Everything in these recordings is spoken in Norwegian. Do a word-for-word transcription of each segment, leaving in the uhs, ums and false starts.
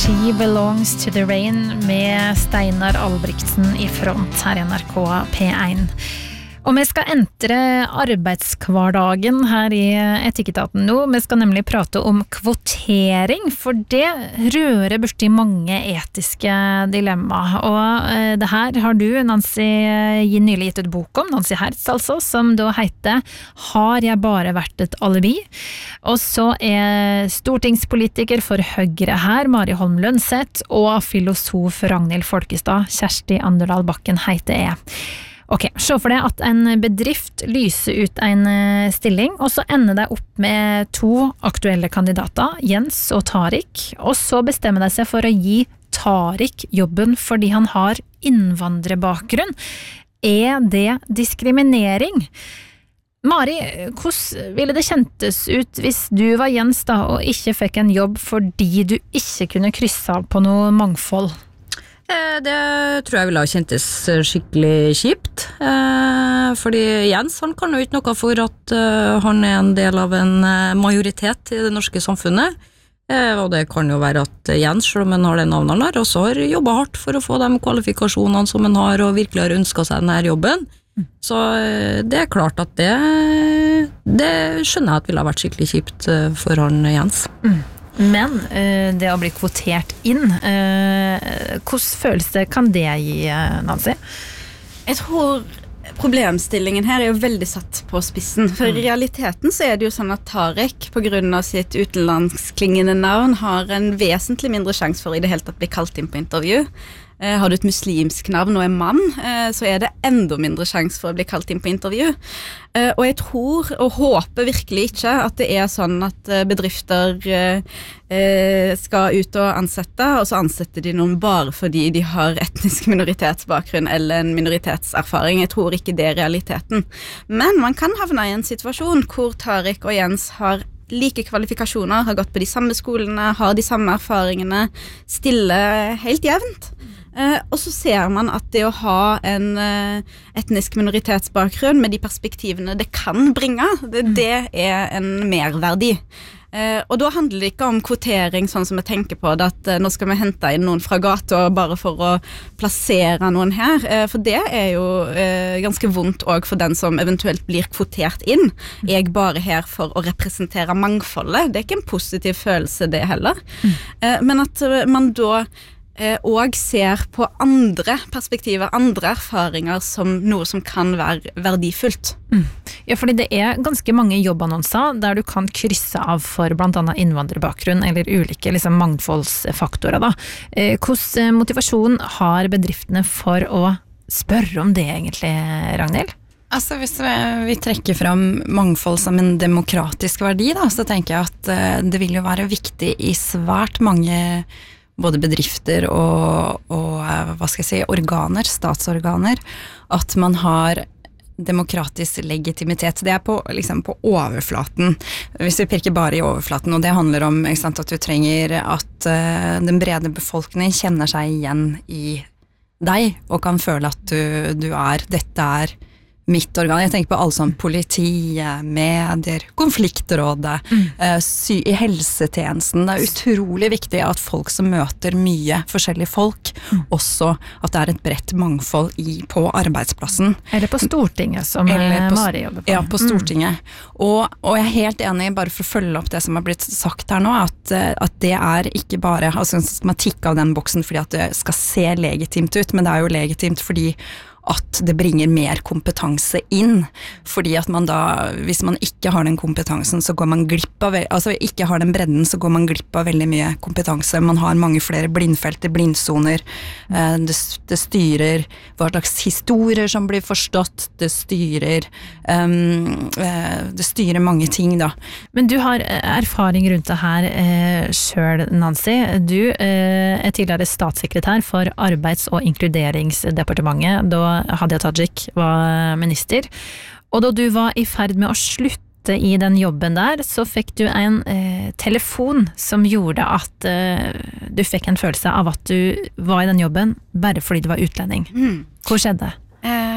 She Belongs to the Rain med Steinar Albrigtsen i front her i N R K P one. Og vi skal entre arbeidskvardagen her i Etikketaten nå. Vi skal nemlig prate om kvotering, for det rører borti mange etiske dilemma. Og eh, det her har du, Nancy, nylig gitt et bok om, Nancy Hertz altså, som da heter «Har jeg bare vært et alibi?» Og så er stortingspolitiker for Høyre her, Mari Holm Lønseth, og filosof Ragnhild Folkestad, Kjersti Anderdal Bakken heter jeg. Ok, så for det at en bedrift lyser ut en stilling, og så ender det opp med to aktuelle kandidater, Jens og Tarik, og så bestemmer de seg for å gi Tarik jobben fordi han har innvandrerbakgrunn. Er det diskriminering? Mari, hvordan ville det kjentes ut hvis du var Jens da, og ikke fikk en jobb fordi du ikke kunne krysse av på noe mangfold? Det tror jeg ville ha kjentes skikkelig kjipt, fordi Jens han kan jo ikke noe for at han er en del av en majoritet i det norske samfunnet, og det kan jo være at Jens, selv om han har det navnet han har, også har jobbet hardt for å få de kvalifikasjonene som han har, og virkelig har ønsket seg denne jobben. Så det er klart at det, det skjønner jeg at ville ha vært skikkelig kjipt for han Jens. Mm. Men uh, det å bli kvotert inn, uh, hvordan følelse kan det gi, Nancy? Jeg tror problemstillingen her er jo veldig satt på spissen. For i realiteten så er det jo sånn at Tarek, på grunn av sitt utenlandsklingende navn, har en vesentlig mindre sjans for i det hele tatt bli kalt inn på intervju. Eh, har du et muslimsk navn og er mann, eh, så er det enda mindre sjans for å bli kalt inn på intervju. Eh, og jeg tror, og håper virkelig ikke, at det er sånn at eh, bedrifter eh, skal ut og ansette, og så ansetter de noen bare fordi de har etnisk minoritetsbakgrunn eller en minoritetserfaring. Jeg tror ikke det er realiteten. Men man kan havne i en situasjon hvor Tarik og Jens har like kvalifikasjoner, har gått på de samme skolene, har de samme erfaringene, stiller helt jevnt. Uh, og så ser man at det å ha en uh, etnisk minoritetsbakgrunn med de perspektivene det kan bringe, det, det er en merverdi. Uh, og da handler det ikke om kvotering sånn som jeg tenker på det, at uh, nå skal vi hente inn noen fra gata bare for å plassere noen her, uh, for det er jo uh, ganske vondt også for den som eventuelt blir kvotert inn. Jeg bare her for å representere mangfoldet, det er ikke en positiv følelse det heller. Uh, men at uh, man da og ser på andre perspektiver, andre erfaringer som noe som kan være verdifullt. Mm. Ja, fordi det er ganske mange jobbannonser der du kan krysse av for blant annet innvandrerbakgrunn eller ulike liksom, mangfoldsfaktorer. Da. Eh, hvordan motivasjon har bedriftene for å spørre om det egentlig, Ragnhild? Altså hvis vi, vi trekker fram mangfold som en demokratisk verdi, da, så tenker jeg at uh, det vil jo være viktig i svært mange både bedrifter og, og hva skal jeg si, organer, statsorganer, at man har demokratisk legitimitet. Det er på, liksom, på overflaten. Hvis vi pirker bare i overflaten, og det handler om ikke sant, at du trenger at uh, den brede befolkningen kjenner seg igjen i deg, og kan føle at du, du er, dette er mitt organ. Jeg tenker på alle sånn politi, medier, konfliktrådet, mm. sy- i helsetjenesten. Det er utrolig viktig at folk som møter mye forskjellige folk, mm. også at det er et bredt mangfold i, på arbeidsplassen. Eller på Stortinget, som på, Mari jobber på. Ja, på Stortinget. Mm. Og, og jeg er helt enig, bare for å følge opp det som har blitt sagt her nå, at, at det er ikke bare altså, man tikker av den boksen fordi at det skal se legitimt ut, men det er jo legitimt fordi at det bringer mer kompetanse inn, fordi at man da, hvis man ikke har den kompetansen, så går man glipp av, altså ikke har den bredden, så går man glipp av veldig mye kompetanse. Man har mange flere blindfelter, blindsoner, det, det styrer hva slags historier som blir forstått, det styrer, um, det styrer mange ting da. Men du har erfaring rundt det her eh, selv, Nancy. Du eh, er tidligere statssekretær for Arbeids- og inkluderingsdepartementet, da Hadia Tajik var minister, og da du var i ferd med å slutte i den jobben der, så fikk du en eh, telefon som gjorde at eh, du fikk en følelse av at du var i den jobben bare fordi du var utlending. Mm. Hva skjedde? Eh,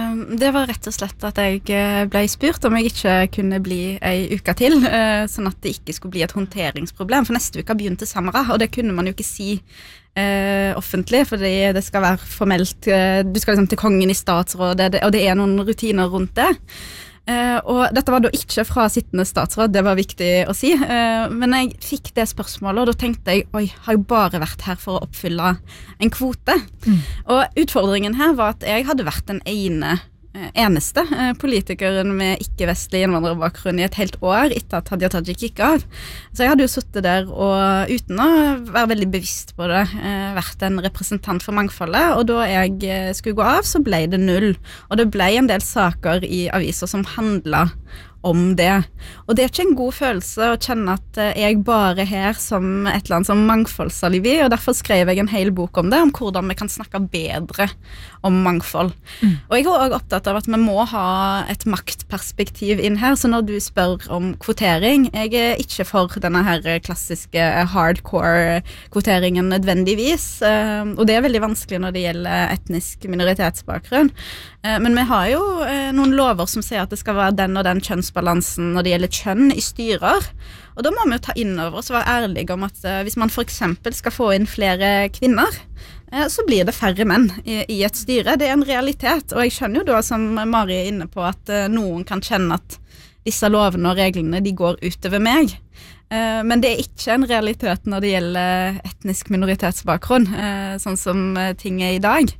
Det var rett og slett at jeg ble spurt om jeg ikke kunne bli ei uke til, sånn at det ikke skulle bli et håndteringsproblem, for neste uke begynte Samara, og det kunne man jo ikke si eh, offentlig, fordi det skal være formelt, du skal liksom til kongen i statsrådet, og det er noen rutiner rundt det. Uh, og dette var da ikke fra sittende statsråd, det var viktig å si, uh, men jeg fikk det spørsmålet, og da tenkte jeg, oi, har jeg bare vært her for å oppfylle en kvote? Mm. Og utfordringen her var at jeg hadde vært den ene, uh, eneste uh, politikeren med ikke-vestlig innvandrerbakgrunn i et helt år etter at Hadia Tajik gikk av. Så jeg hadde jo suttet der og uten å være veldig bevisst på det, uh, vært en representant for mangfoldet, og da jeg uh, skulle gå av, så ble det null. Og det ble en del saker i aviser som handlet om det. Og det er ikke en god følelse å kjenne at jeg bare er her som et eller annet som mangfoldsalibi, og derfor skrev jeg en hel bok om det, om hvordan vi kan snakke bedre om mangfold. Mm. Og jeg er også opptatt av at vi må ha et maktperspektiv inn her, så når du spør om kvotering, jeg er ikke for denne her klassiske hardcore kvoteringen nødvendigvis, og det er veldig vanskelig når det gjelder etnisk minoritetsbakgrunn. Men vi har jo noen lover som sier at det skal være den og den kjønnsbalansen når det gjelder kjønn i styrer, og da må vi jo ta inn over oss og være ærlige om at hvis man for eksempel skal få inn flere kvinner, så blir det færre menn i, i et styre. Det er en realitet, og jeg skjønner jo da, som Mari er inne på, at noen kan kjenne at disse lovene og reglene, de går utover meg. Men det er ikke en realitet når det gjelder etnisk minoritetsbakgrunn, sånn som ting er i dag.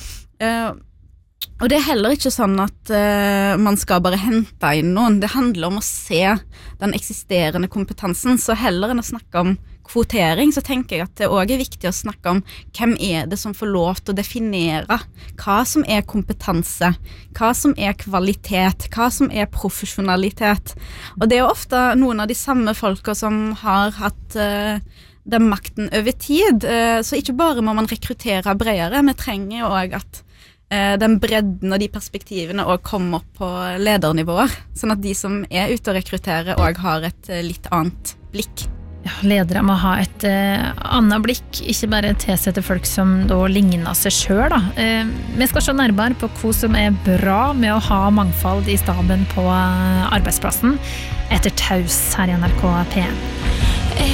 Og det er heller ikke sånn at uh, man skal bare hente inn noen. Det handler om å se den eksisterende kompetansen, så heller enn å snakke om kvotering, så tenker jeg at det også er viktig å snakke om hvem er det som får lov til å definere hva som er kompetanse, hva som er kvalitet, hva som er profesjonalitet. Og det er ofte noen av de samme folka som har hatt uh, den makten over tid, uh, så ikke bare må man rekruttere bredere, vi trenger jo også at den bredden og de perspektivene og komme opp på ledernivåer, sånn at de som er ute og rekrutterer også har et litt annet blikk. Ja, ledere må ha et uh, annet blikk, ikke bare tilsette folk som da ligner seg selv da. Uh, vi skal se nærmere på hva som er bra med å ha mangfold i staben på uh, arbeidsplassen etter taus her i N R K P en.